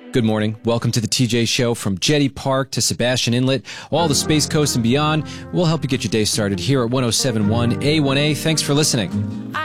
Good morning. Welcome to the TJ Show. From Jetty Park to Sebastian Inlet, all the Space Coast and beyond. We'll help you get your day started here at 107.1 A1A. Thanks for listening.